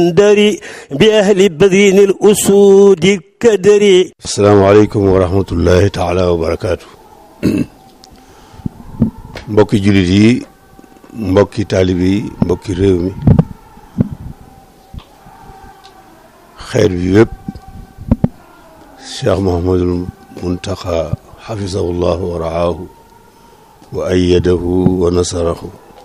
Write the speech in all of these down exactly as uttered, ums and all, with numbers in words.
دري بأهل بدين الأسود كدري. السلام عليكم ورحمة الله تعالى وبركاته. mbokki jullit yi mbokki taalibe yi mbokki réew mi xeet bi yëpp Cheikh Mouhamadul Muntaxa xafisahullahu wa raahu wa ayyadahu wa nasarahu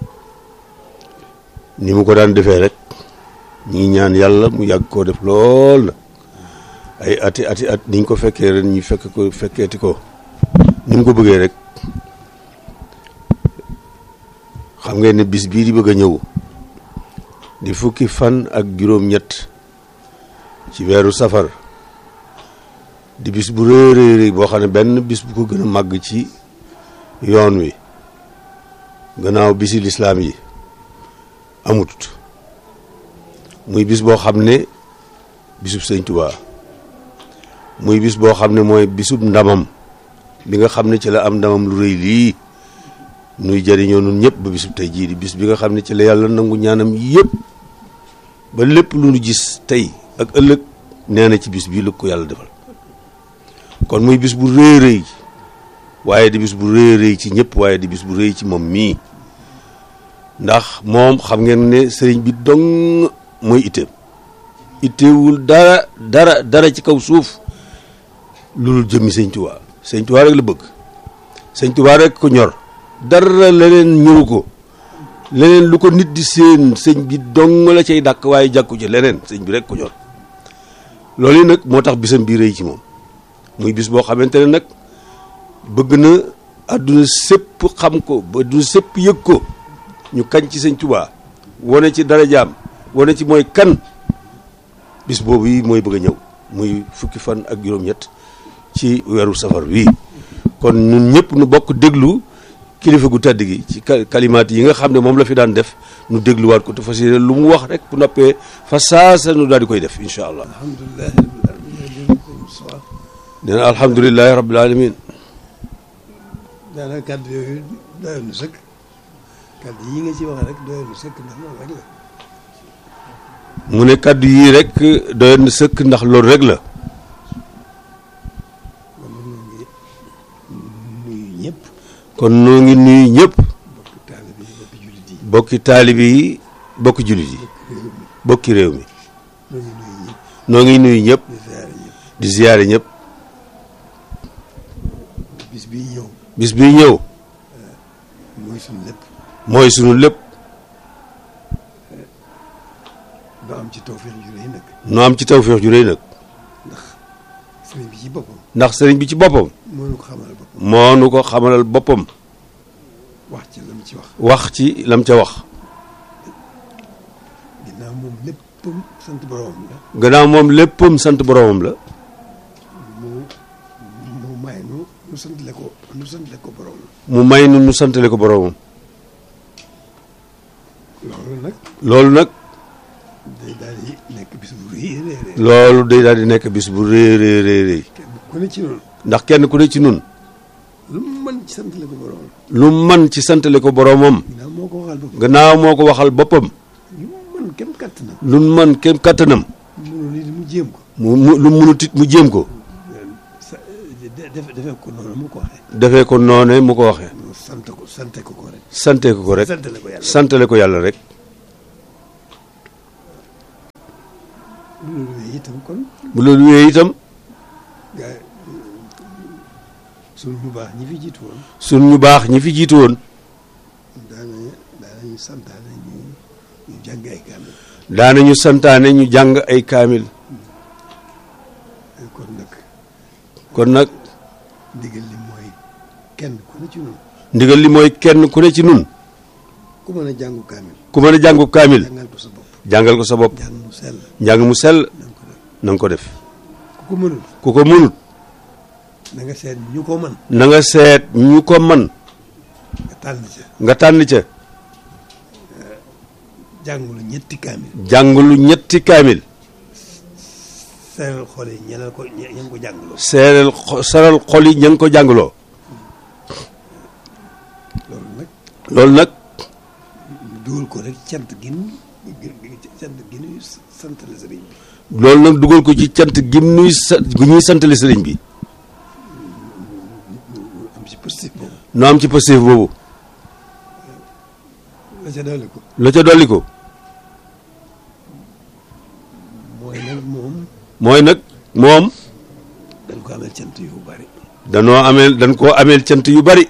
ni mu ko daan defee rek ñi ñaan yàlla mu yàgg koo def lool na ay ati ati at niñ ko fekkee ren ñu fekk ko fekkeeti ko ni mu ko bëggee rek. xam ngeen ne bis bii di bëgg a ñëw di fukki fan ak juróom-ñett ci weeru safar di bis bu rëy rëy boo xam ne benn bis bu ko gën a màgg ci yoon wi gannaaw bisi lislaam yi amut muy bis boo xam ne bisub sëñ Tuubaa muy bis boo xam ne mooy bisub ndamam bi nga xam ne ci la am ndamam lu rëy lii nuy jëriñoo nun ñëpp ba bisub tey jii di bis bi nga xam ne ci la yàlla nangu ñaanam yëpp ba lépp lu nu gis tey ak ëllëg nee na ci bis bii la ko yàlla defal kon muy bis bu rëy rëy waaye di bis bu rëy rëy ci ñëpp waaye di bis bu rëy ci moom mii ndax moom xam ngeen ne sëriñ bi dong mooy itteem itteewul dara dara dara ci kaw suuf loolu jëmmi sëñ Tuubaa sëñ Tuubaa rek la bëgg sëñ Tuubaa rek ko ñor dara leneen ñëw ko leneen lu ko nit di seen sëñ bi dong la cay dàkk waaye jàkku ci leneen sëñ bi rek ko ñor loolu nag moo tax bisam bi rëy ci moom muy bis boo xamante ne nag bëgg na àdduna sépp xam ko ba àdduna sépp yëg ko ñu kañ ci sëñ Tuubaa wane ci darajaam wane ci mooy kan bis boobu yi mooy bëgg a ñëw muy fukki fan ak juróom-ñett ci weeru safar wi kon ñun ñëpp nu bokk déglu kilifa gu tedd gi ci kalimaat yi nga xam ne moom la fi daan def nu dégluwaat ko te fas yéene lu mu wax rek bu noppee fa saasa nu daal di koy def incha allah. nee na alhamdulilahi rabbil alamin. daanaka kàddu yooyu doyoon na sëkk kàddu yi nga ci wax rek doyoon na sëkk ndax loolu rek la. mu ne kàddu yii rek doyoon na sëkk ndax loolu rek la. kon noo ngi nuyu ñëpp bokki taalibe yi bokki jullit yi bokki réew mi noo ngi nuyu ñëpp di ziyaare ñëpp bis bii ñëw bis bii ñëw mooy sunu lépp mooy sunu lépp noo am ci tawfeex ju rëy nag noo am ci tawfeex ju rëy nag ndax sëriñ bi ci boppam ndax sëriñ bi ci boppam moo nu ko xamalal boppam moo nu ko xamalal boppam wax ci lam ci wax wax ci lam ca wax ginnaaw moom léppam sant boromam la gannaaw moom léppam sant boromam la mu mu may nu nu santale ko nu santale ko boromam mu may nu nu santale ko boromam loolu nag loolu nag day daal di nekk bis bu rëy rëy rëy loolu day daal di nekk bis bu rëy rëy rëy rëy kenn ku ne ci noonu ndax kenn ku ne ci nun lu mu mën ci santale ko boromam lu mën ci santale ko boromam ginnaaw moo ko waxal boppam gannaaw moo ko waxal boppam lu mu mën kem kattanam lu mën kem kattanam mënul nit mu jéem ko mu mu lu munut it mu jéem ko sa defe defee ko noonu mu ko waxee defee ko noone mu ko waxee mu sant ko sante ko ko rek sante ko ko rek santale ko yàlla santale ko yàlla rek bu loolu wéyee itam kon bu loolu wéyee itam gaa suñu ñu baax ñi fi jiitu woon sun ñu baax ñi fi jiitu woon daanañu daanañu santaane ñu ñu jàng ay kaamil daanañu santaane ñu jàng ay kaamil kon nag kon nag ndigal li mooy kenn ku ne ci nun ndigal li mooy kenn ku ne ci nun ku mën a jàngu kaamil ku mën a jàngu kaamil jàngal ko sa bopp jàngal ko sa bopp jàng mu sell njàng mu sell na nga ko def na nga ko def ku ko mënul ku ko mënut na nga seet ñu ko mën na nga seet ñu ko mën nga tànn ca nga tànn ca jàngulu ñetti kaamil jàngulu ñetti kaamil seeral xol yi ñeneen ko ña ngi ko jàngaloo seeral seeral xol yi ña ngi ko jàngaloo loolu nag loolu nag ñu dugal ko rek cant gi cant gi nuy santale sëriñ bi. loolu nag dugal ko ci cant gim nuy sa gu ñuy santale sëriñ bi. am ci positif boobu. nu am ci positif boobu. la ca dolli ko. la ca dolli ko. mooy nag moom. mooy nag moom. dañ ko ameel cant yu bari. danoo ameel dañ koo ameel cant yu bari.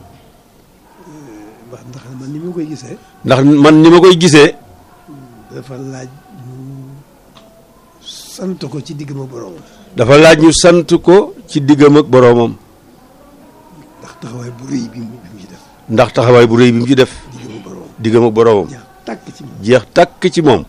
wax ndax man ni ma koy gisee. ndax man ni ma koy gisee. dafa laaj ñu sant ko ci diggam ak boroomam. dafa laaj ñu sant ko ci diggam ak boroomam. ndax taxawaay bu rëy bi mu bi mu ci def. ndax taxawaay bu rëy bi mu ci def. diggam ak boroomam. diggam ak boroomam. jeex tàkk ci moom. jeex tàkk ci moom.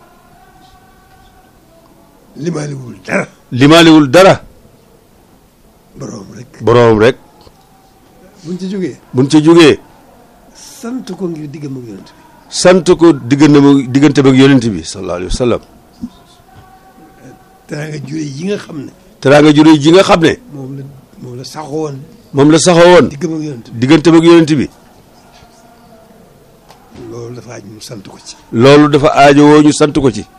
limaaliwul dara. limaaliwul dara. boroom rek. boroomam rek. buñ ci jógee. buñ ca jógee. sant ko ngir diggam ak yonent bi. sant ko diggante ba diggante ba ak yonent bi sallallahu alayhi wa sallam. teraanga jure yi nga xam ne. teraanga jure ji nga xam ne. moom la moom la saxoon. moom la saxoo woon. diggam ak yonent bi. diggante ba ak yonent bi. loolu dafa aj ñu sant ko ci. loolu dafa aajowoo ñu sant ko ci.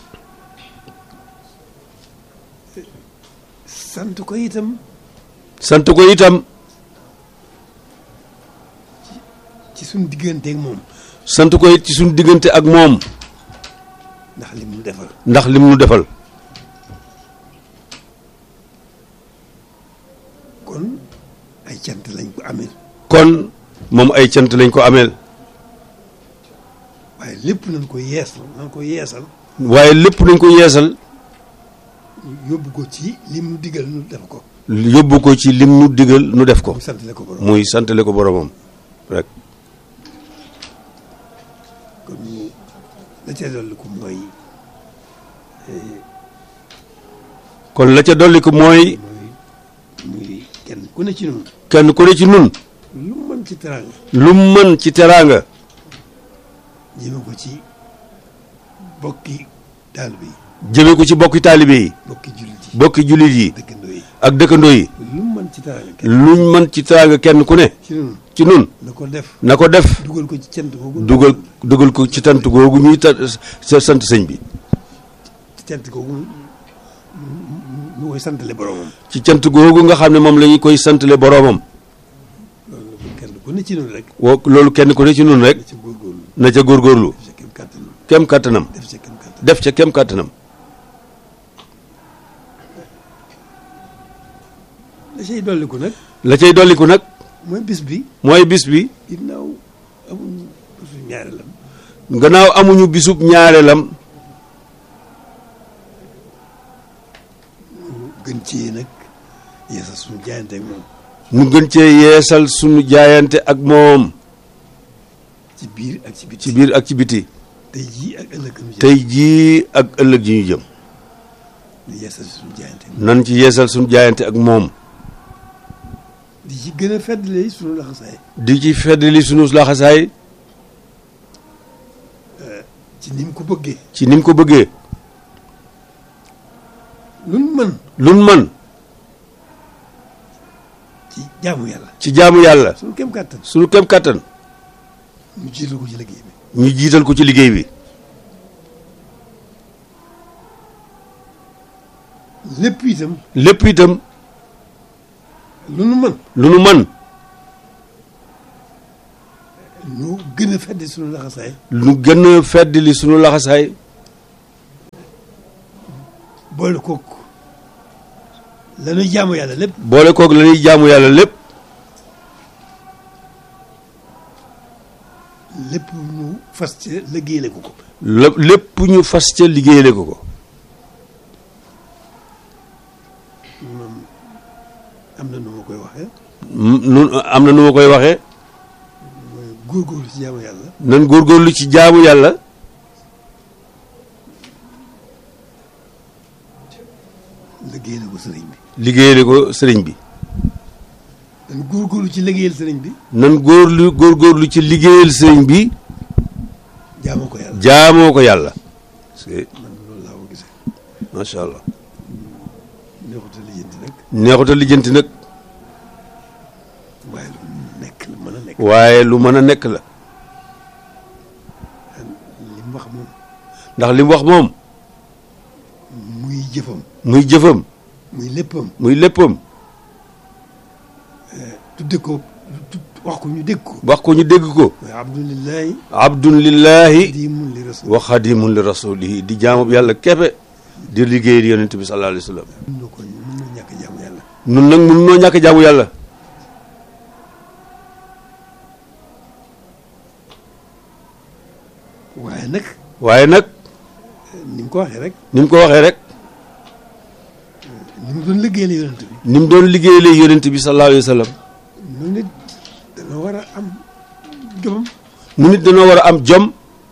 sant ko itam. sant ko itam. ci suñu diggante ak moom. sant ko it ci suñu diggante ak moom. ndax lim nu defal. ndax lim nu defal. kon ay cant lañ ko ameel. kon moom ay cant lañ ko ameel. waaye lépp nañ ko yeesal nañ ko yeesal. waaye lépp nañ ko yeesal. yóbbu ko ci lim nu digal nu def ko. yóbbu ko ci lim nu digal nu def ko. muy santale ko borom. muy santale ko boromam rek. kon la ca dolli ko mooy. kon la ca dolli ko mooy. mooy muy kenn ku ne ci nun. kenn ku ne ci nun. lu mu mën ci teraanga. lu mu mën ci teraanga. jëme ko ci bokki taalibe yi. jëme ko ci bokki taalibe yi. bokki jullit yi. bokki jullit yi. dëkkandoo yi. ak dëkkandoo yi. lu mu mën ci teraanga kenn. luñ mën ci teraanga kenn ku ne. ci nun. ci nun. na ko def. na ko def. dugal ko ci cant googu. dugal dugal ko ci tant googu ñuy ta sa sant sëñ bi. ci cant googu ñu koy santale boromam. ci cant googu nga xam ne moom la ñu koy santale boromam. loolu kenn ku ne ci nun rek. woo loolu kenn ku ne ci nun rek. na ca góorgóorlu. na ca góorgóorlu. def ca kem kàttanam. kem kàttanam. def ca kem kàttanam. def ca kem kàttanam. la cay dolliku nag. la cay dolliku nag. mooy bis bi. mooy bis bi. ginnaaw amuñu bisu ñaareelam. gannaaw amuñu bisub ñaareelam. gën cee nag yeesal suñu jaayante ak moom. mu gën cee yeesal suñu jaayante ak moom. ci biir ak ci biti. ci biir ak ci biti. tey jii ak ëllëg ñu jëm. tey jii ak ëllëg ji ñu jëm. di yeesal suñu jaayante. nan ci yeesal suñu jaayante ak moom. di ci gën a feddali suñu laxasaay. di ci feddali suñu laxasaay. ci ni mu ko bëggee. ci ni mu ko bëggee. luñ mën. luñ mën. ci jaamu yàlla. ci jaamu yàlla. suñu kem kàttan. suñu kem kàttan. ñu jiital ko ci liggéey bi. ñu jiital ko ci liggéey bi. lépp itam. lépp itam. lu nu mën. lu nu mën. ñu gën a feddi suñu laxasaay. lu gën a feddali suñu laxasaay. boole kook la ñuy jaamu yàlla lépp. boole kook la ñuy jaamu yàlla lépp. lépp ñu fas ca liggéeyale ko ko. lépp ñu fas ca liggéeyale ko ko. moom am na nu ma koy waxee. nun am na nu ma koy waxee. mooy góorgóorlu ci jaamu yàlla. nan góorgóorlu ci jaamu yàlla. liggéeyale ko sëriñ bi. liggéeyale ko sëriñ bi. nan góorgóorlu ci liggéeyal sëriñ bi. nan góorlu góorgóorlu ci liggéeyal sëriñ bi. jaamoo ko yàlla. jaamoo ko yàlla. man loolu laa ko gisee. macha allah. neexut a lijjanti nag. neexut a lijjanti nag. waaye lu nekk la mën a nekk. waaye lu mën a nekk la. li mu wax moom. ndax li mu wax moom muy jëfam muy jëfam muy léppam muy léppam tudde ko wax ko ñu dégg ko wax ko ñu dégg ko mooy abdulillahi abdun lillahi xadimun li rasul wa xadimun li rasulihi di jaamub yàlla keppe di liggéey di yonent bi sallallahu alayhi wa sallam mën na ko mën na ñàkk jaamu yàlla nun nag mun noo ñàkk jaamu yàlla waaye nag waaye nag ni mu ko waxee rek ni mu ko waxee rek ni mu doon liggéeyal yonent bi ni mu doon liggéeyee yonent bi sallallahu alayhi wa sallam nu nit dana war a am jomam nu nit dañoo war a am jom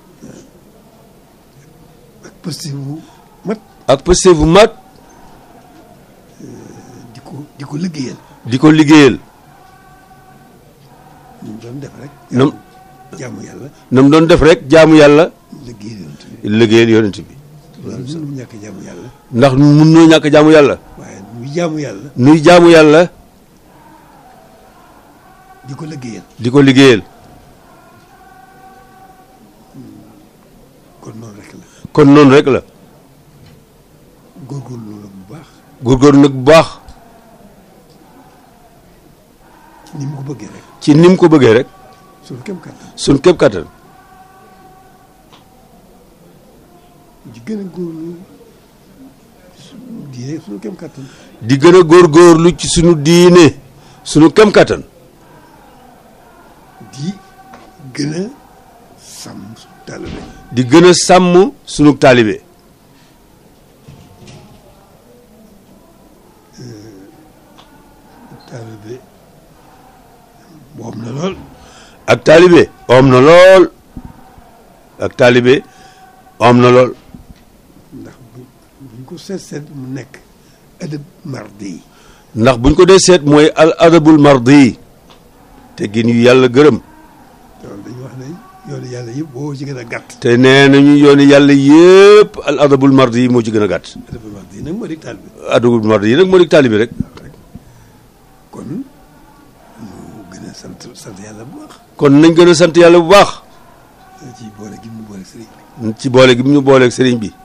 ak positif bu mat ak pëste bu mat di ko di ko liggéeyal di ko liggéeyal ni mu doon def rek nam jaamu yàlla na mu doon def rek jaamu yàlla liggéeyal yonent bi liggéeyal yonent bi loolu mënu ñàkk jaamu yàlla ndax mun noo ñàkk jaamu yàlla waaye muy jaamu yàlla nuy jaamu yàlla di ko liggéeyal di ko liggéeyal kon noonu rek la kon noonu rek la góorgóorlu loolu bu baax góorgóorlu nag bu baax ni mu ko bëggee rek ci ni mu ko bëggee rek suñu kem kàttan suñ képp kattan di gën a góorlu diine suñu kem kàttan di gën a góorgóorlu ci sunu diine sunu kem kattan di gën a sàmm suñu taalibe di gën a sàmm sunu taalibe taalibe moom na lool ak taalibe om na lool ak taalibe om na lool ndax bu buñ ko seet seet mu nekk adab mardi ndax buñ ko dee seet mooy al adabul mardi te gin yu yàlla gërëm loolu dañu wax ne yoonu yàlla yëpp boo ci gën a gàtt te nee nañu yooni yàlla yëpp al adabul mardi yi moo ci gën a gàtt adabul mardi nag moo di taalibe adabul mardi yi nag moo di taalibe rek kon ñu gën a sant sant yàlla bu baax kon nañ gën a sant yàlla bu baax ci boole gi mu boole sëriñ bi ci boole gi mu ñu booleeg sëriñ bi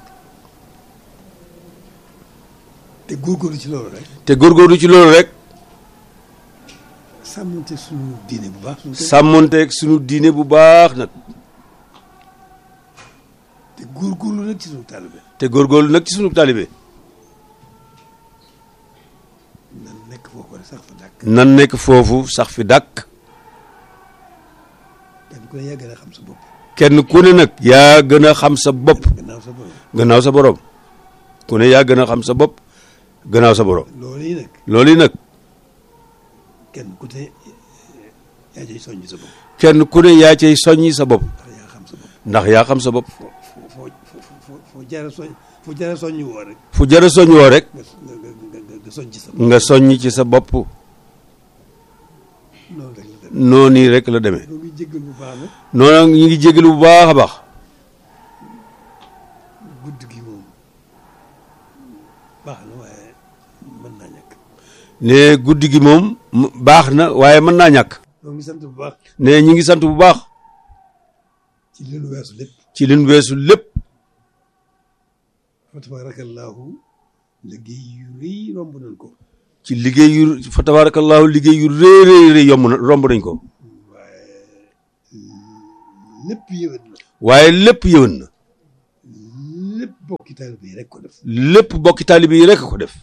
te góorgóorlu ci loolu rek te góorgóorlu ci loolu rek sàmmante suñu diine bu baax suñu sàmmonteeg sunu diine bu baax nag te góorgóorlu nag ci suñu taalibe te góorgóorlu nag ci sunu taalibe nan nekk foofu rek sax fa dàkk nan nekk foofu sax fi dàkk kenn ku ne yaa gën a xam sa bopp kenn ku ne nag yaa gën a xam sa bopp gannaaw sa borom gannaaw sa borom ku ne yaa gën a xam sa bopp gannaaw sa borom loolu yi nag loolu yi nag kenn ku ne yaa cay soññ sa bopp kenn ku ne yaa cay soññi sa bopp ndax yaa xam sa bopp ndax yaa xam sa bopp foo foo foo foo foo jaara soñ foo jaara soññ woo rek fu jara soññ woo rek nga nga nga nga soññ ci sa bopp nga soññ ci sa bopp noonu rek la dem noonu rek la demee ñoo ngi jéggal bu baax nag noonu nag ñu ngi jégalu bu baax a baax guddi gi moom baax na waaye mën naa ñàkk ne guddi gi moom m- baax na waaye mën naa ñàkk ñoo ngi sant bu baax ne ñu ngi sant bu baax ci li nu weesu lépp ci liñ weesu lépp fa tabarakallahu liggéey yu rëy romb nañ ko ci liggéey yu fa tabarakallahu liggéey yu rëy rëy rëy yomb na romb nañ ko waaye lépp yëwén na waaye lépp yëwan na lépp bokki taalibe yi rek ko def lépp bokki taalibe yi rek ko def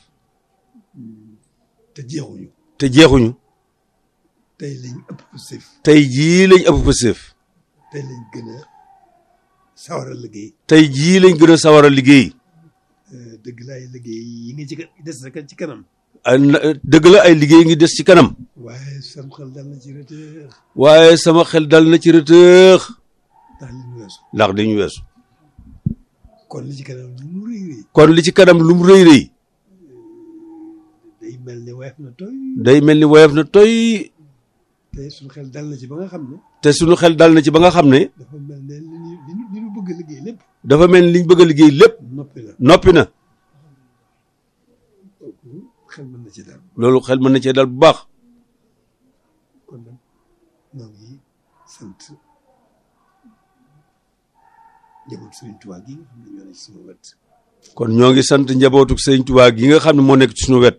te jeexuñu te jeexuñu tey lañ ëpp sëf tey jii lañ ëpp fa séef tey lañ gën a sawar a liggéey tey jii lañ gën a sawar a liggéey dëgg la ay liggéey yi nga ci ka- des rek ci kanam ay na- dëgg la ay liggéey ngi des ci kanam waaye sam xel dal na ci reteer waaye sama xel dal na ci rëtëx ndax li ñu weesu ndax dañu weesu kon li ci kanam lu mu rëy rëy kon li ci kanam lu mu rëy rëy day mel ni woyof na tooy day mel ni woyof na toy te suñu xel dal na ci ba nga xam ne te sunu xel dal na ci ba nga xam ne dafa mel ne li ñu li ñu li ñu bëgg a liggéey lépp dafa mel ni liñ bëgg a liggéey lépp noppi na noppi na kooku xel mën na ci dal loolu xel mën na cee dal bu baax kon nag ñoo ngi sant njabootu Sëriñ Tuubaa gi nga xam ne ñoo ne ci sama wet. kon ñoo ngi sant njabootu Sëriñ Tuubaa gi nga xam ne moo nekk ci suñu wet.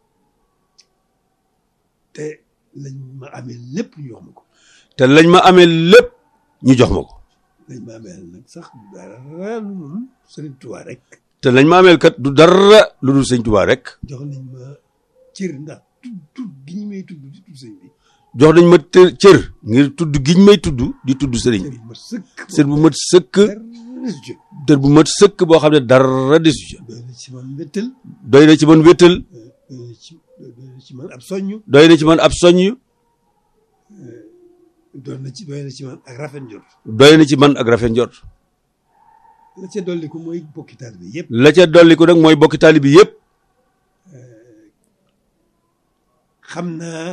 te lañ ma amee lépp ñu jox ma ko. te lañ ma amee lépp ñu jox ma ko. lañ ma amee nag sax dara lu dul Sëriñ Tuubaa rek. te lañ ma ameel kat du dara lu dul Sëriñ Tuubaa rek. jox nañ ma cër ndax tudd tudd gi ñu may tudd di tudd sëñ bi. jox nañ ma te cër ngir tudd giñ may tudd di tudd sëriñ bi. cër bu mat sëkk. cër bu mat sëkk boo xam ne dara desu ca. doy na ci man wéttal. doy na ci man wéttal. doy na ci doy na ci man ab soññ. doy na ci man ab soññ. doy na ci doy na ci man ak rafet njort. doy na ci man ak rafet njort. la ca dolli ko mooy bokki taalibe bi yëpp. la ca dolli ko nag mooy bokki taalibe bi yëpp. xam naa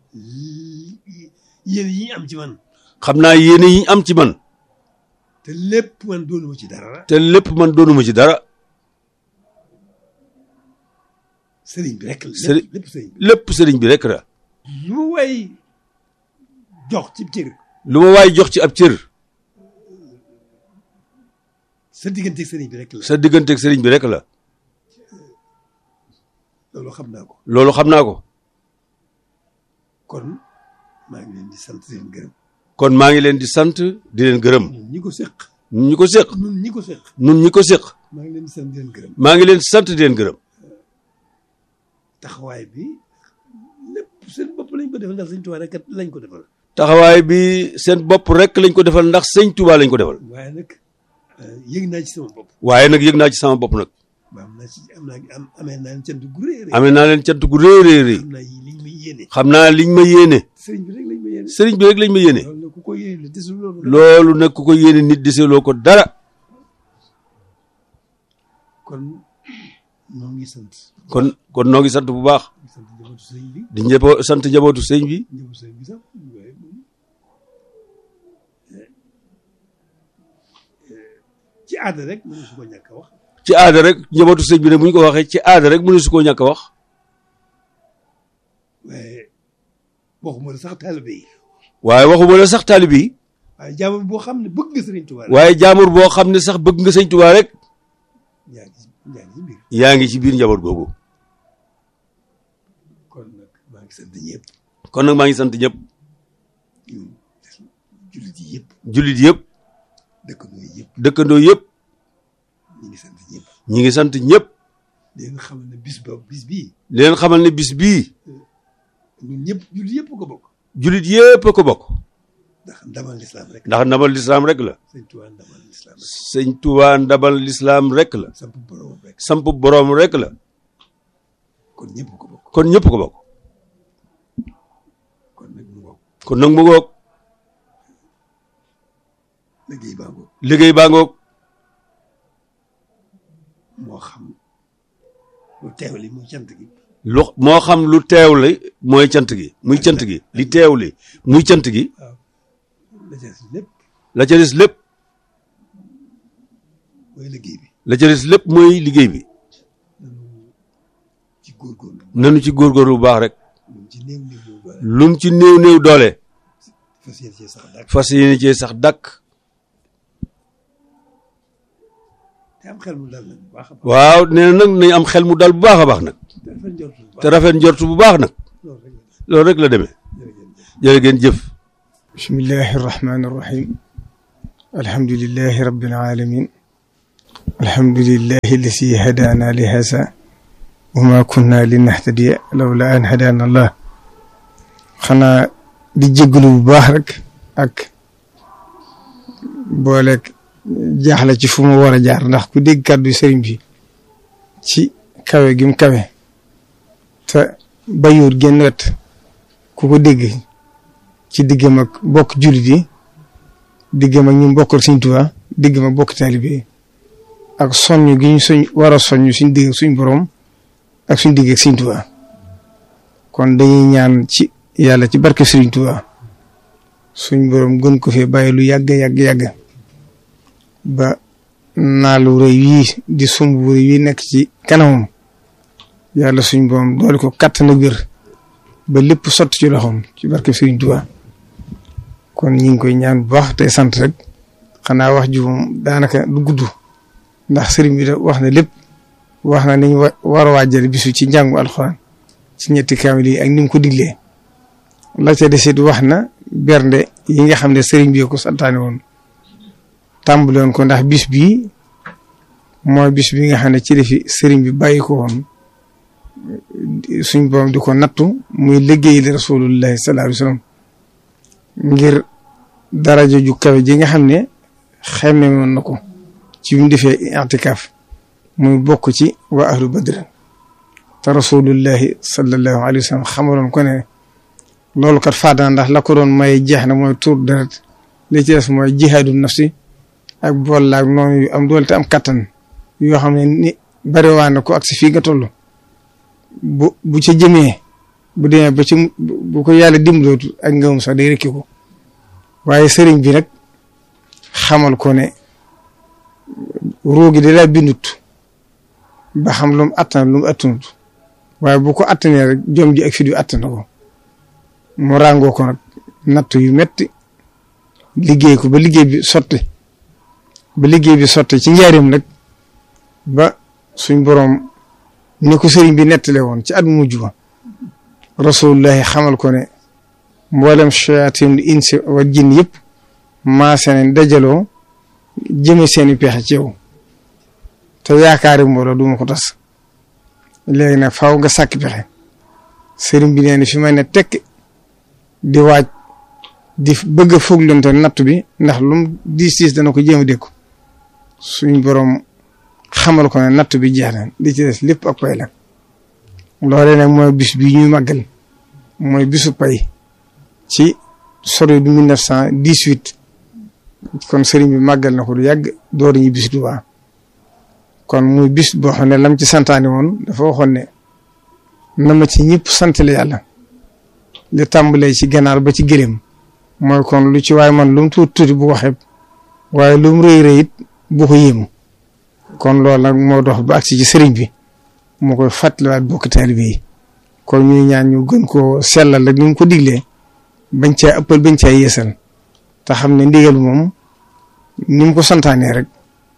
yéene yi ñu am ci man. xam naa yéene yi ñu am ci man. te lépp man doonuma ci dara. te lépp man doonuma ci dara. sëriñ bi rek la. sëriñ lépp sëriñ bi lépp sëriñ bi rek la. lu ma waay jox ci cër. lu ma waay jox ci ab cër. sa digganteeg sëriñ bi rek la. sa digganteeg sëriñ bi rek la. loolu xam naa ko. loolu xam naa ko. kon maa ngi leen di sant di leen gërëm. kon maa ngi leen di sant di leen gërëm. ñun ñi ko séq. ñun ñi ko séq. ñun ñi ko séq. ñun ñi ko séq. maa ngi leen di sant di leen gërëm. maa ngi leen di sant di leen gërëm. taxawaay bi lépp seen bopp lañ ko defal ndax sëñ Tuubaa rek lañ ko defal. taxawaay bi seen bopp rek lañ ko defal ndax sëñ Tuubaa lañ ko defal. waaye nag yëg naa ci sama bopp. waaye nag yëg naa ci sama bopp nag. am naa ci am naa am amee naa leen cant gu rëy rëy. amee naa leen cant gu rëy rëy rëy. xam naa liñ ma yéene. xam naa liñ ma yéene. sëriñ bi rek lañ ma yéene. sëriñ bi rek lañ ma yéene. loolu nag ku ko yéene desul loolu. loolu nag ku ko yéene nit deseloo ko dara. kon noo ngi sant. kon kon noo ngi sant bu baax. di sant njabootu sëriñ bi. di ñëpp sant njabootu sëñ bi. njabootu sëriñ bi sax waaye moom ci aada rek mënu su ko ñàkk a wax. ci aada rek njabootu sëñ bi ne bu ñu ko waxee ci aada rek mënu su koo ñàkk a wax. waaye waxuma la sax taalibe yi. waaye waxuma la sax taalibe yi. waaye jaamur boo xam ne bëgg nga sëriñ Tuubaa. waaye jaamur boo xam ne sax bëgg nga sëñ Tuubaa rek. yaa ngi ci yaa ngi ci biir. yaa ngi ci biir njaboot googu. kon nag maa ngi sant ñëpp. kon nag maa ngi sant ñëpp. jullit yi yëpp. jullit yëpp. dëkkandoo yëpp. dëkkandoo yëpp. ñu ngi sant ñëpp. ñi ngi sant ñëpp. di leen xamal ne bis ba bis bii. di leen xamal ne bis bii. ñun ñëpp jullit yëpp ko bokk. jullit yëpp a ko bokk. ndax ndamal lislaam rek. ndax ndabal lislaam rek la. sëñ Tuubaa ndamal lislaam rek. sëñ Tuubaa ndabal lislaam rek la. samp borom rek. samp boroom rek la. kon ñëpp ko bokk. kon ñëpp ko bokk. kon nag mu ngoog. kon nag mu ngoog. liggéey baa ngoog. liggéey baa ngoog. moo xam lu teew li muy cant gi. lu moo xam lu teew li mooy cant gi muy cant gi li teew li muy cant gi. waaw la ca des lépp. la ca des lépp. mooy liggéey bi. la ca des lépp mooy liggéey bi. ci góorgóorlu. nanu ci góorgóorlu bu baax rek. lum ci néew néew doole. lum ci néew néew doole. fas yéene cee sax dàkk. fas yéene cee sax dàkk. te am xel mu dal nag bu baax a baax. waaw nee na nag nañ am xel mu dal bu baax a baax nag. te rafet njort bu te rafet njort bu baax. baax nag. loolu rek la. loolu rek la demee. jërëjëf. jërë ngeen jëf. bismillahi irrahmani irrahim alhamdulilahi rabbil alamin alhamdulilahi alladi hadana li hasa wa ma kunna linahtadiya lawla an hadana allah xanaa di jégalu bu baax rek ak booleeg jaaxle ci fu mu war a jaar ndax ku dégg kàddu sëriñ bi ci kawe gi mu kawe te bayuut génn wet ku ko dégg ci diggam ak bokk jullit yi diggam ak ñu bokkal Sëriñ Tuubaa diggam ak bokk taalibe yi ak soññ gi ñu suñ war a soññ suñ digg suñ borom ak suñ digg ak Sëriñ Tuubaa kon dañuy ñaan ci yàlla ci barke Sëriñ Tuubaa suñ borom gën ko fee bàyyi lu yàgg yàgg yàgg ba naalu rëy yii di sumb bu rëy yi nekk ci kanamam yàlla suñ borom doole ko kàttan ak wér ba lépp sotti ci loxoom ci barke Sëriñ Tuubaa kon ñu ngi koy ñaan bu baax tey sant rek xanaa wax ji moom daanaka du gudd ndax sëriñ bi da wax na lépp wax na ni ñu war a waajal bisu ci njàngu alxuraan ci ñetti kaamil yi ak ni mu ko diglee la ca desit wax na bernde yi nga xam ne sëriñ bi ko santaane woon tàmbale woon ko ndax bis bii mooy bis bi nga xam ne ci defi sëriñ bi bàyyi ko woon suñ borom di ko nattu muy liggéey li rasulullahi sallallahu alayhi wasallam ngir daraja ju kawe ji nga xam ne xemme woon na ko ci bi mu defee i'tikaaf muy bokk ci waa ahlu badr te rasulullahi sallallahu alayhi wasallam xamaloon ko ne loolu kat faadana ndax la ko doon may jeex na mooy tuur deret li ci des mooy jihaadu nafsi ak bool laag noonu yu am doole te am kattan yoo xam ne ni bariwaan na ko ak si fii nga toll bu bu ca jëmee bu demee ba ci bu ko yàlla dimbalootu ak ngëmum sax day rekki ko waaye sëriñ bi nag xamal ko ne roogi da laa bindut ba xam lu mu attan lu mu attanut waaye bu ko attanee rek jom ji ak fit yu attan na ko mu ràngoo ko nag natt yu metti liggéey ko ba liggéey bi sotti ba liggéey bi sotti ci njaarim nag ba suñ boroom ni ko sëriñ bi nettale woon ci at mujj ba rasulullahi xamal ko ne mboolem shayatin insi wa jinn yëpp maase nañ dajaloo jëme seeni pexe ci yow te yaakaari mbooloo duma ko tas léegi nag faaw nga sàkk pexe sëriñ bi nee na fi ma ne tekk di waaj di bëgg a foglante natt bi ndax lum diis diis dana ko jéem a dékku suñ boroom xamal ko ne natt bi jeex na li ci des lépp ak pay la loolee nag mooy bis bi ñuy màggal mooy bisu pay ci sori du mille neuf cent dix-huit kon sëriñ bi màggal na ko du yàgg door ñu bis du waa kon muy bis boo xam ne lam ci santaani woon dafa waxoon ne na ma ci ñëpp santale yàlla li tàmbalee ci ganaar ba ci gëléem mooy kon lu ci waaye man lu mu tuuti tuuti bu ko xeeb waaye lu mu rëy rëy it bu ko yéemu kon loolu nag moo dox ba agsi ci sëriñ bi moo koy fàttaliwaat bokk taalibe yi kon ñuy ñaan ñu gën koo sellal rek ni mu ko diglee bañ caa ëppal bañ caa yeesal te xam ne ndigal moom ni mu ko santaanee rek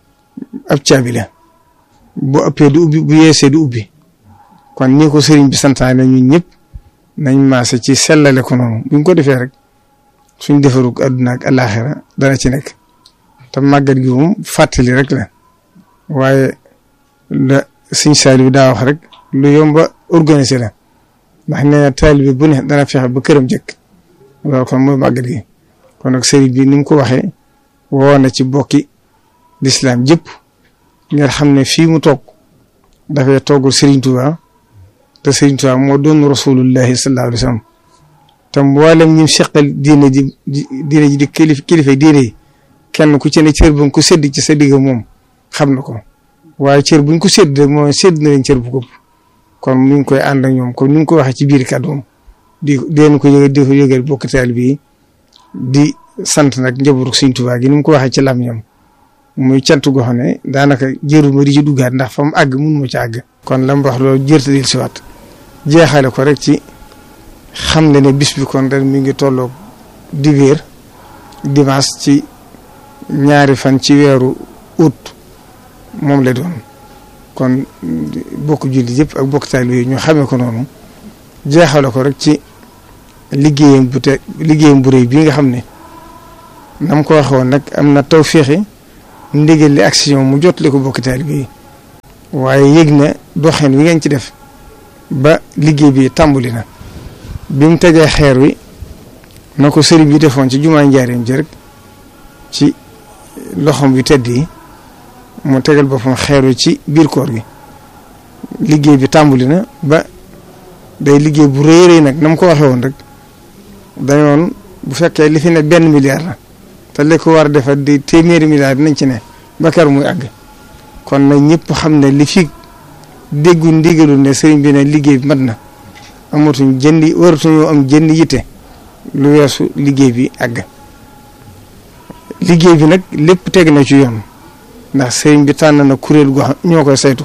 ab caabi la bu ëppee du ubbi bu yeesee du ubbi kon ni ko sëriñ bi santaane ñun ñëpp nañ maase ci sellale ko noonu buñ ko defee rek suñ defarug àdduna ak àllaaxira dana ci nekk te màggat gi moom fàttali rek la waaye la Sëñ Saaliw daa wax rek lu yomba organiser la ndax nee na taalibe bu ne dana fexe ba këram jëkk loolu kon mooy màggat gi kon nag sëriñ bi ni mu ko waxee woo na ci bokki lislaam jëpp ngeen xam ne fii mu toog dafay toggul Sëriñ Tuubaa te Sëriñ Tuubaa moo doon rasulullahi sallallahu alayhi wa sallam te mboolem ñi seqal diine ji diine ji di kilifa kilifa diine yi kenn ku ci ne cër bu ko sédd ci sa digg moom xam na ko waaye cër buñ ko sédd rek mooy sédd na leen cër bu ko kon mi ngi koy ànd ak ñoom comme ni nga ko waxee ci biir kàddoom di deen ko yëgal di ko yëgal bokk taal bi di sant nag njabootu Sëriñ Tuubaa gi ni mu ko waxee ci làmmiñam muy cant goo xam ne daanaka jëru ma di ci duggaat ndax fa mu àgg mun ma ci àgg. kon la mu wax loolu jërta dil si waat jeexale ko rek ci xam ne ne bis bi kon ren mi ngi tolloog dibéer dimanche ci ñaari fan ci weeru août moom la doon kon bokk julli yëpp ak bokk taalibe yi ñu xamee ko noonu jeexale ko rek ci liggéeyam bu te liggéeyam bu rëy bii nga xam ne nam ko waxoon nag am na tawféexi ndigal li action mu jotali ko bokk taalibe yi waaye yëg na doxin wi ngeen ci def ba liggéey bi tàmbali na bi mu tegee xeer wi na ko sëriñ bi defoon ci jumaa njaareem ji rek ci loxom yu tedd yi mu tegal boppam xeer wi ci biir koor gi liggéey bi tàmbali na ba day liggéey bu rëy rëy nag na mu ko waxee woon rek dañoon bu fekkee li fi ne benn milliard la te li ko war a defar di téeméeri milliard dinañ ci ne ba kër muy àgg kon nag ñëpp xam ne li fi déggu ndigalu ne sëriñ bi ne liggéey bi mat na amatuñ jëndi waratuñoo am jënd yitte lu weesu liggéey bi àgg liggéey bi nag lépp teg na ci yoon ndax sëriñ bi tànn na kuréel gu ñoo koy saytu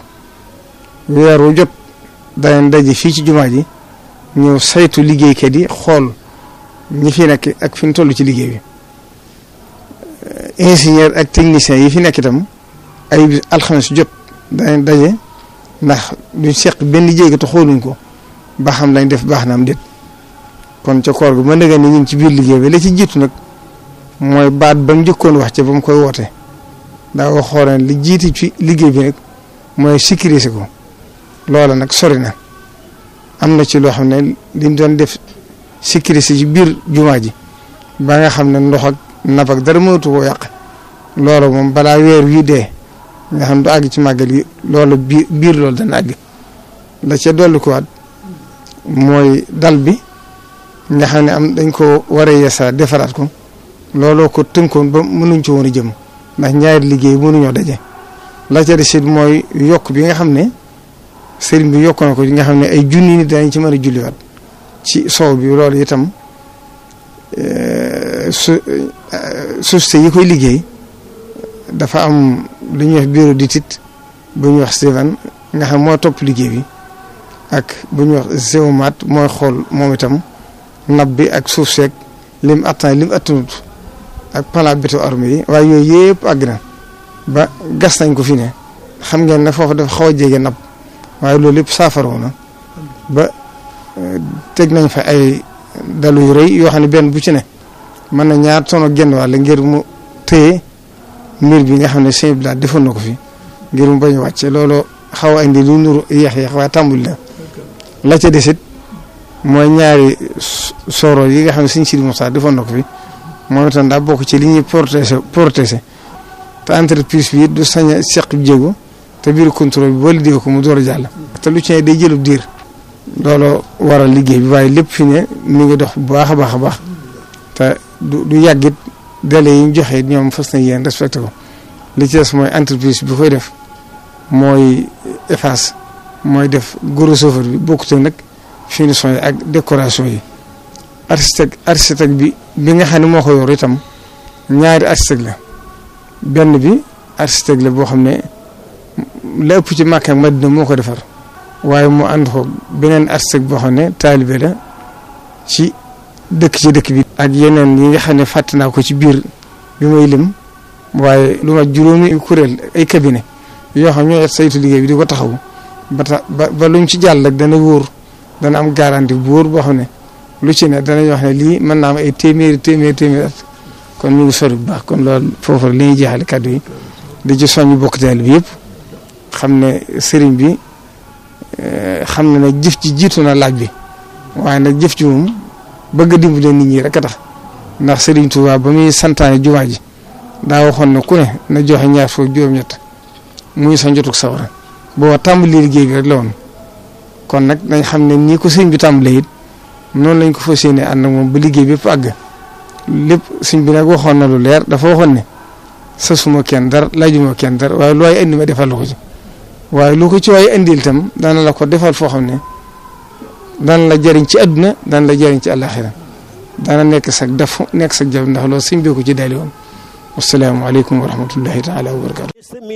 weer wu jot danañ daje fii ci jumaa ji ñëw saytu liggéeykat yi xool ñi fi nekk ak fi ñu toll ci liggéey bi ingénieur ak technicien yi fi nekk itam ay bis alxames jot dañ daje ndax duñ seq benn jéego te xooluñ ko ba xam lañ def baax na am déet kon ca koor gu ma nëgë ni ñu ngi ci biir liggéey bi la ci jiitu nag mooy baat ba mu njëkkoon wax ca ba mu koy woote daa waxoon ne li jiiti ci liggéey bi nag mooy sécuriser ko loola nag sori na am na ci loo xam ne liñ doon def sécuriser ci biir jumaa ji ba nga xam ne ndox ak napp ak dara mënatu koo yàq loola moom balaa weer wii dee nga xam du àgg ci màggal yi loola biir biir loolu dana àgg la ca dolli ko waat mooy dal bi nga xam ne am dañ ko war a yeesa defaraat ko looloo ko tënkoon ba mënuñ ci woon a jëm ndax ñaari liggéey mënuñoo daje la ca des it mooy yokk bi nga xam ne sëriñ bi yokk na ko nga xam ne ay junni nit dañ ci mën a julliwaat ci soow bi loolu itam su société yi koy liggéey dafa am lu ñuy wax bureau d'étude bu ñuy wax Steven nga xam moo topp liggéey bi ak bu ñuy wax Géomat mooy xool moom itam nab bi ak suuf seeg lim attan lim attanut ak plan béto armée yi waaye yooyu yëpp àgg na ba gas nañ ko fi ne xam ngeen ne foofu dafa xaw a jege nab waaye loolu lépp saafaroo na ba teg nañ fa ay dalu yu rëy yoo xam ne benn bu ci ne mën na ñaar tonn ak genn wàll ngir mu téye mbir bi nga xam ne sëñ bi daal defoon na ko fi ngir mu bañ a wàcce loolu xaw a indi lu nuru yéex yéex waaye tàmbul la la ca desit mooy ñaari soro yi nga xam ne sëñ Sidi Moussa defoon na ko fi moom itam daa bokk ci li ñuy protéger protéger te entreprise bi du sañ a seq jéego te biir contrôle bi boo liggéey ko mu door a jàll. te lu ci ne day jëlub diir looloo waral liggéey bi waaye lépp fi ne mi ngi dox bu baax a baax a baax te du du yàggit délai yi ñu joxe ñoom fas na yéen respecté ko li ci des mooy entreprise bi koy def mooy E F A S mooy def gros œuvre bi bokkut nag finition yi ak décoration yi. architecte architecte bi bi nga xam ne moo ko yor itam ñaari architecte la benn bi architecte la boo xam ne la ëpp ci Makka ak Madina moo ko defar waaye mu ànd ko beneen architecte boo xam ne taalibe la ci dëkk ci dëkk bi. ak yeneen yi nga xam ne fàtte naa ko ci biir bi may lim waaye lu ma juróomi kuréel ay cabinet yoo xam ñoo saytu liggéey bi di ko taxaw ba tax ba ba luñ ci jàll rek dana wóor dana am garantie bu wóor boo xam ne. lu ci ne danañ wax ne lii mën naa am ay téeméeri téeméeri téeméeri at kon ñu ngi sori bu baax kon loolu foofu la ñuy jeexale kàddu yi di ci soññ bokk teel bi yëpp xam ne sëriñ bi xam na ne jëf ji jiitu na laaj bi waaye nag jëf ji moom bëgg a dimbale nit ñi rek a tax ndax sëriñ Tuubaa ba muy santaane jumaa ji daa waxoon ne ku ne na joxe ñaar fukk juróom-ñett muy sa njotug sawara booba tàmbali liggéey bi rek la woon kon nag dañ xam ne nii ko sëriñ bi tàmbalee it noonu lañ ko fas yéene ànd ak moom ba liggéey bépp àgg lépp suñ bi nag waxoon na lu leer dafa waxoon ne sasuma kenn dara laajuma kenn dara waaye lu waay indi ma defal la ko ci waaye lu ko ci waay indil itam dana la ko defal foo xam ne dana la jëriñ ci àdduna dana la jëriñ ci àllaaxira dana nekk sag def nekk sag jaww ndax loolu suñ bi ko ci daali woon wassalaamu aleykum wa rahmatullahi taala wa barakaatu